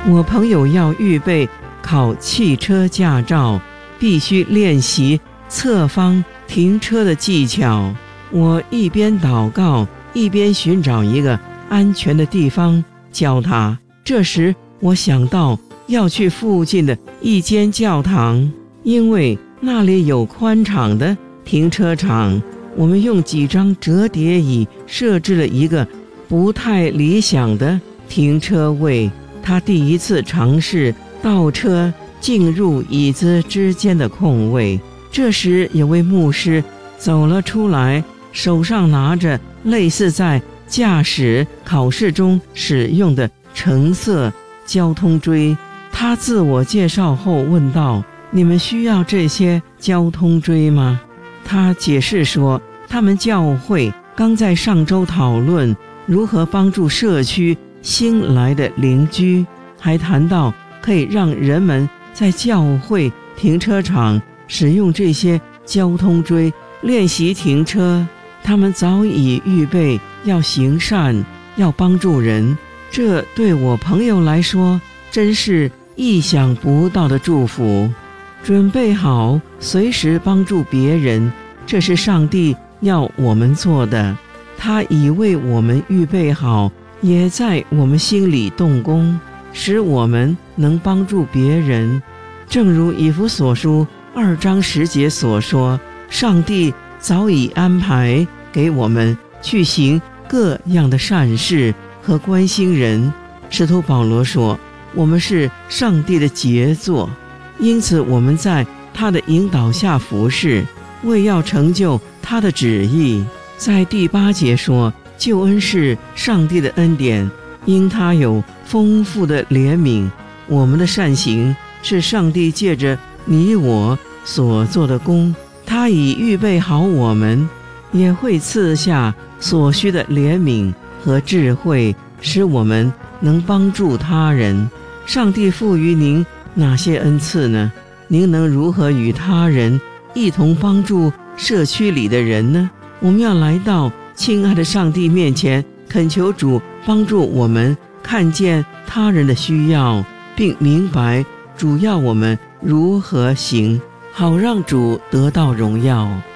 我朋友要预备考汽车驾照，必须练习侧方停车的技巧。我一边祷告，一边寻找一个安全的地方教他。这时我想到要去附近的一间教堂，因为那里有宽敞的停车场。我们用几张折叠椅设置了一个不太理想的停车位。他第一次尝试倒车进入椅子之间的空位。这时有位牧师走了出来，手上拿着类似在驾驶考试中使用的橙色交通锥。他自我介绍后问道：你们需要这些交通锥吗？他解释说，他们教会刚在上周讨论如何帮助社区新来的邻居，还谈到可以让人们在教会停车场使用这些交通锥练习停车。他们早已预备要行善，要帮助人。这对我朋友来说真是意想不到的祝福。准备好随时帮助别人，这是上帝要我们做的。他已为我们预备好，也在我们心里动工，使我们能帮助别人。正如以弗所书2章10节所说，上帝早已安排给我们去行各样的善事和关心人。使徒保罗说，我们是上帝的杰作，因此我们在他的引导下服侍，为要成就他的旨意。在第8节说，救恩是上帝的恩典，因他有丰富的怜悯，我们的善行是上帝借着你我所做的工。他已预备好我们，也会赐下所需的怜悯和智慧，使我们能帮助他人。上帝赋予您哪些恩赐呢？您能如何与他人一同帮助社区里的人呢？我们要来到亲爱的上帝面前，恳求主帮助我们看见他人的需要，并明白主要我们如何行，好让主得到荣耀。